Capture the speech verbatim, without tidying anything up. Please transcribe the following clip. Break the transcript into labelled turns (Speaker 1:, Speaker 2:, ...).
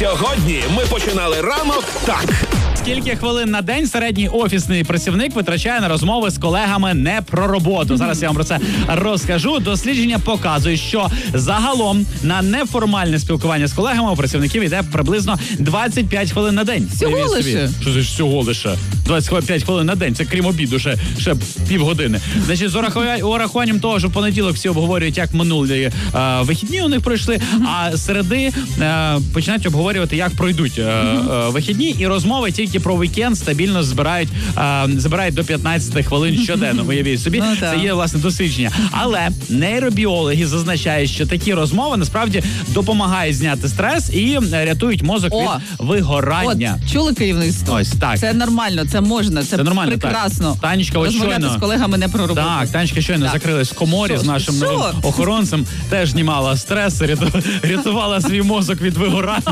Speaker 1: Сьогодні ми починали ранок так.
Speaker 2: Скільки хвилин на день середній офісний працівник витрачає на розмови з колегами не про роботу? Зараз я вам про це розкажу. Дослідження показує, що загалом на неформальне спілкування з колегами у працівників йде приблизно двадцять п'ять хвилин на день.
Speaker 3: Всього лише?
Speaker 2: Що це ж всього лише? двадцять п'ять хвилин на день. Це крім обіду, ще, ще півгодини. Значить, з урахуванням того, що в понеділок всі обговорюють, як минулі е, вихідні у них пройшли, а середи е, починають обговорювати, як пройдуть е, е, вихідні, і розмови тільки про вікенд стабільно збирають, е, збирають до п'ятнадцять хвилин щоденно. Уявіть собі,
Speaker 3: ну,
Speaker 2: це є, власне, дослідження. Але нейробіологи зазначають, що такі розмови насправді допомагають зняти стрес і рятують мозок
Speaker 3: О,
Speaker 2: від вигорання.
Speaker 3: От, чули керівництво?
Speaker 2: Ось так.
Speaker 3: Це нормально, це можна, це,
Speaker 2: Це нормально,
Speaker 3: прекрасно.
Speaker 2: так. Танечка от
Speaker 3: розмовляти
Speaker 2: щойно-
Speaker 3: з колегами не про роботу.
Speaker 2: Так, Танечка щойно
Speaker 3: Так.
Speaker 2: закрилась в коморі
Speaker 3: Що?
Speaker 2: з нашим
Speaker 3: Що?
Speaker 2: новим охоронцем, теж знімала стрес, ряту- рятувала свій мозок від вигорання.